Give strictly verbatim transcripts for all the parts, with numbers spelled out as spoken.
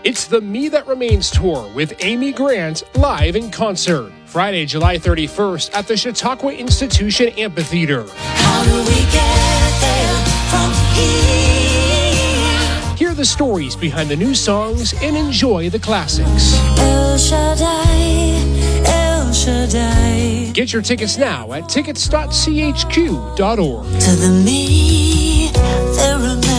It's the Me That Remains Tour with Amy Grant live in concert. Friday, July thirty-first at the Chautauqua Institution Amphitheater. How do we get there from here? Hear the stories behind the new songs and enjoy the classics. El Shaddai, El Shaddai. Get your tickets now at tickets dot c h q dot org. To the me that remains.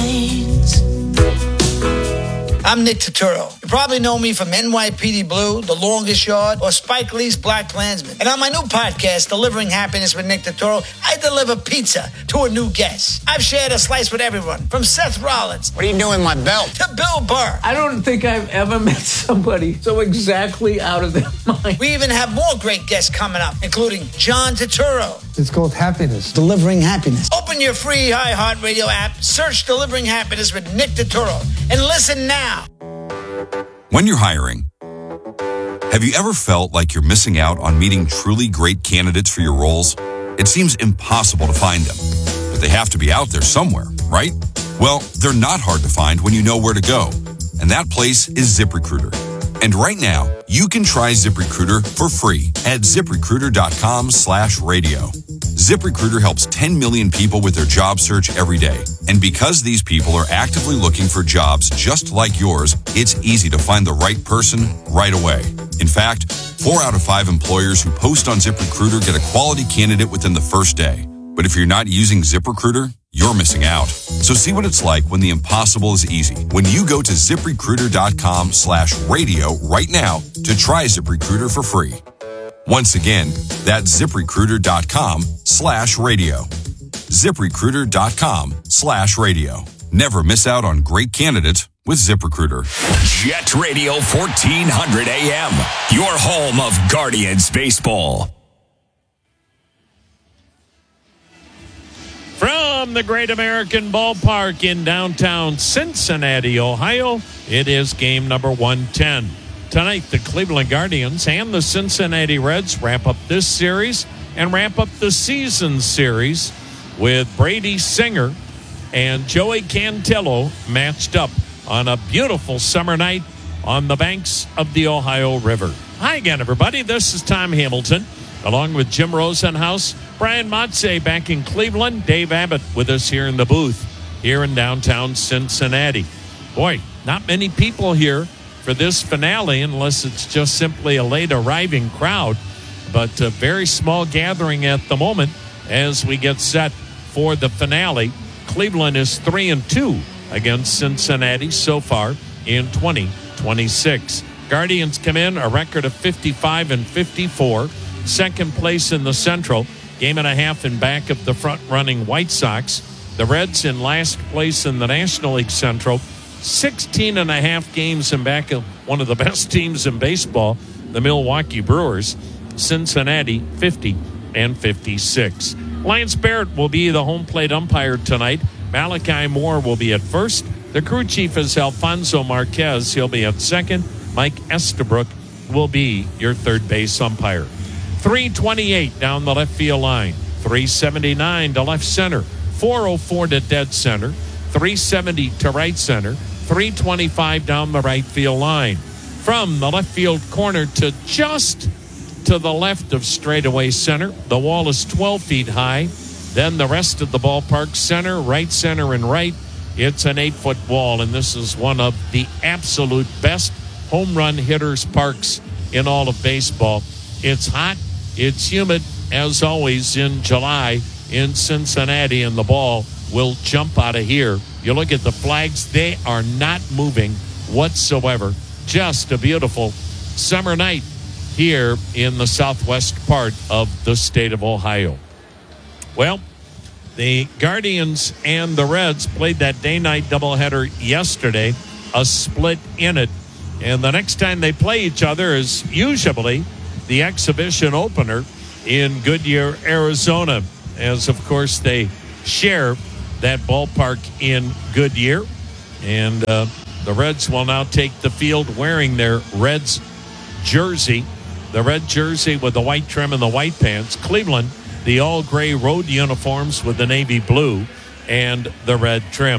I'm Nick Turturro. You probably know me from N Y P D Blue, The Longest Yard, or Spike Lee's Black Klansman. And on my new podcast, Delivering Happiness with Nick Turturro, I deliver pizza to a new guest. I've shared a slice with everyone, from Seth Rollins. What are you doing, my belt? To Bill Burr. I don't think I've ever met somebody so exactly out of their mind. We even have more great guests coming up, including John Turturro. It's called Happiness. Delivering Happiness. Open your free iHeartRadio app, search Delivering Happiness with Nick Turturro, and listen now. When you're hiring, have you ever felt like you're missing out on meeting truly great candidates for your roles? It seems impossible to find them, but they have to be out there somewhere, right? Well, they're not hard to find when you know where to go, and that place is ZipRecruiter. And right now, you can try ZipRecruiter for free at ZipRecruiter.com slash radio. ZipRecruiter helps ten million people with their job search every day. And because these people are actively looking for jobs just like yours, it's easy to find the right person right away. In fact, four out of five employers who post on ZipRecruiter get a quality candidate within the first day. But if you're not using ZipRecruiter, you're missing out. So see what it's like when the impossible is easy. When you go to ZipRecruiter.com slash radio right now to try ZipRecruiter for free. Once again, that's ZipRecruiter.com slash radio. ZipRecruiter.com slash radio. Never miss out on great candidates with ZipRecruiter. Jet Radio fourteen hundred A M, your home of Guardians baseball. From the Great American Ballpark in downtown Cincinnati, Ohio, it is game number one ten. Tonight, the Cleveland Guardians and the Cincinnati Reds wrap up this series and wrap up the season series with Brady Singer and Joey Cantillo matched up on a beautiful summer night on the banks of the Ohio River. Hi again, everybody. This is Tom Hamilton, along with Jim Rosenhaus, Brian Motze back in Cleveland, Dave Abbott with us here in the booth here in downtown Cincinnati. Boy, not many people here for this finale unless it's just simply a late arriving crowd, but a very small gathering at the moment as we get set for the finale. Cleveland is three and two against Cincinnati so far in twenty twenty-six. Guardians come in a record of fifty-five and fifty-four, second place in the Central, game and a half in back of the front-running White Sox. The Reds in last place in the National League Central, sixteen and a half games in back of one of the best teams in baseball, the Milwaukee Brewers. Cincinnati fifty and fifty-six. Lance Barrett will be the home plate umpire tonight. Malachi Moore will be at first. The crew chief is Alfonso Marquez. He'll be at second. Mike Estabrook will be your third base umpire. three twenty-eight down the left field line. three seventy-nine to left center. four oh four to dead center. three seventy to right center. three twenty-five down the right field line. From the left field corner to just to the left of straightaway center, the wall is twelve feet high. Then the rest of the ballpark, center, right center, and right, it's an eight-foot wall, and this is one of the absolute best home run hitters parks in all of baseball. It's hot, it's humid, as always in July in Cincinnati, and the ball will jump out of here. You look at the flags, they are not moving whatsoever. Just a beautiful summer night here in the southwest part of the state of Ohio. Well, the Guardians and the Reds played that day-night doubleheader yesterday, a split in it. And the next time they play each other is usually the exhibition opener in Goodyear, Arizona, as, of course, they share that ballpark in Goodyear. And uh, the Reds will now take the field wearing their Reds jersey, the red jersey with the white trim and the white pants. Cleveland, the all-gray road uniforms with the navy blue and the red trim.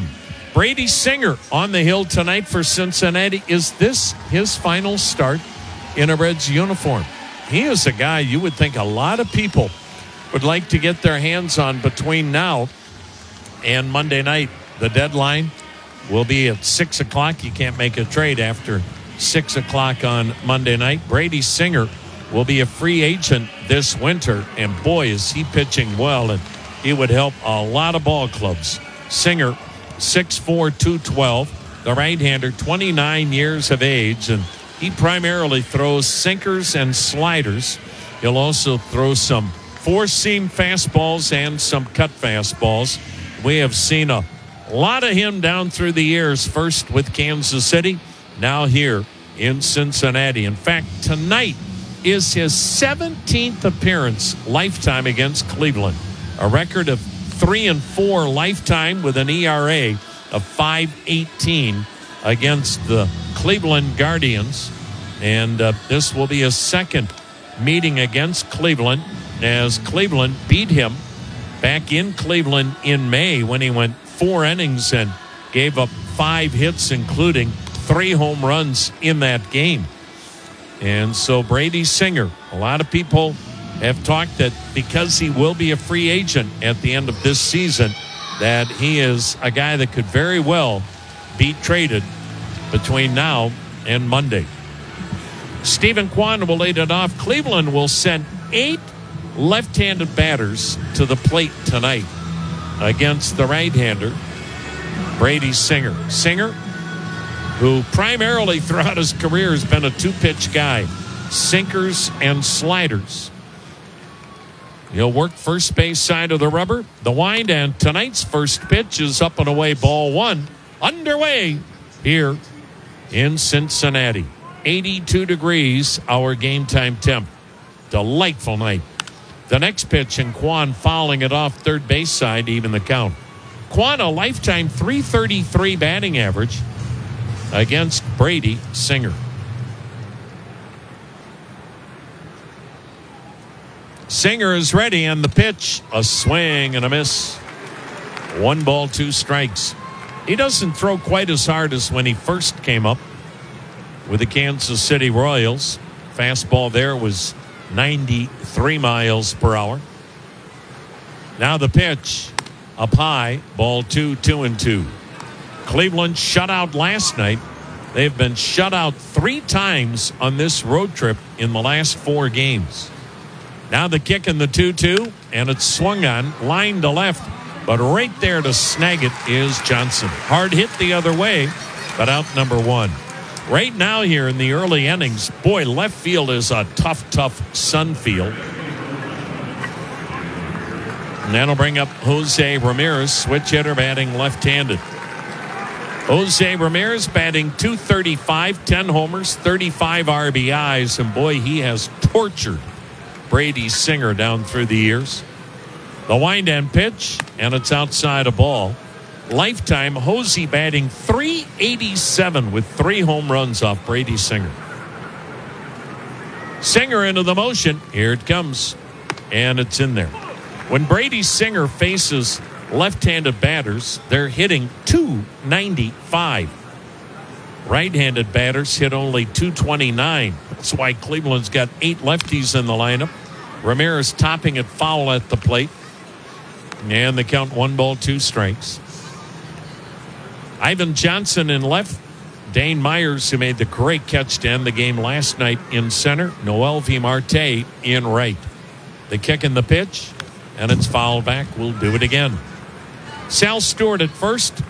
Brady Singer on the hill tonight for Cincinnati. Is this his final start in a Reds uniform? He is a guy you would think a lot of people would like to get their hands on between now and Monday night. The deadline will be at six o'clock. You can't make a trade after six o'clock on Monday night. Brady Singer will be a free agent this winter, and boy, is he pitching well, and he would help a lot of ball clubs. Singer, six four, two twelve, the right-hander, twenty-nine years of age, and he primarily throws sinkers and sliders. He'll also throw some four-seam fastballs and some cut fastballs. We have seen a lot of him down through the years, first with Kansas City, now here in Cincinnati. In fact, tonight is his seventeenth appearance lifetime against Cleveland, a record of three and four lifetime with an E R A of five eighteen against the Cleveland Guardians. And uh, this will be his second meeting against Cleveland, as Cleveland beat him back in Cleveland in May when he went four innings and gave up five hits, including three home runs in that game. And so Brady Singer, a lot of people have talked that because he will be a free agent at the end of this season, that he is a guy that could very well be traded between now and Monday. Stephen Kwan will lead it off. Cleveland will send eight left-handed batters to the plate tonight against the right-hander, Brady Singer. Singer, who primarily throughout his career has been a two-pitch guy, sinkers and sliders. He'll work first base side of the rubber, the wind, and tonight's first pitch is up and away, ball one, underway here in Cincinnati. eighty-two degrees, our game time temp. Delightful night. The next pitch, and Kwan fouling it off third base side to even the count. Kwan, a lifetime three thirty-three batting average against Brady Singer. Singer is ready, and the pitch, a swing and a miss. One ball, two strikes. He doesn't throw quite as hard as when he first came up with the Kansas City Royals. Fastball there was ninety-three miles per hour. Now the pitch, up high, ball two, two and two. Cleveland shut out last night. They've been shut out three times on this road trip in the last four games. Now the kick in the two two, and it's swung on, line to left, but right there to snag it is Johnson. Hard hit the other way, but out number one. Right now here in the early innings, boy, left field is a tough, tough sun field. And that'll bring up Jose Ramirez, switch hitter, batting left-handed. Jose Ramirez batting two thirty-five, ten homers, thirty-five R B Is, and boy, he has tortured Brady Singer down through the years. The wind and pitch, and it's outside a ball. Lifetime, Jose batting three eighty-seven with three home runs off Brady Singer. Singer into the motion. Here it comes, and it's in there. When Brady Singer faces left-handed batters, they're hitting two ninety-five. Right-handed batters hit only two twenty-nine. That's why Cleveland's got eight lefties in the lineup. Ramirez topping it foul at the plate. And they count one ball, two strikes. Ivan Johnson in left. Dane Myers, who made the great catch to end the game last night, in center. Noel V. Marte in right. The kick in the pitch, and it's fouled back. We'll do it again. Sal Stewart at first.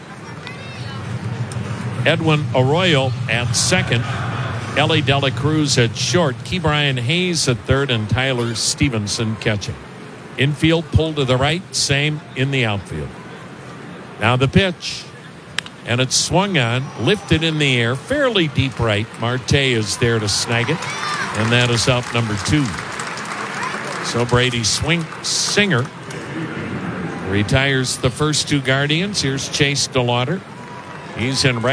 Edwin Arroyo at second. Ellie Dela Cruz at short. Ke'Bryan Hayes at third, and Tyler Stevenson catching. Infield pulled to the right, same in the outfield. Now the pitch, and it's swung on, lifted in the air, fairly deep right. Marte is there to snag it, and that is out number two. So Brady swing Singer retires the first two Guardians. Here's Chase DeLauder. He's in right.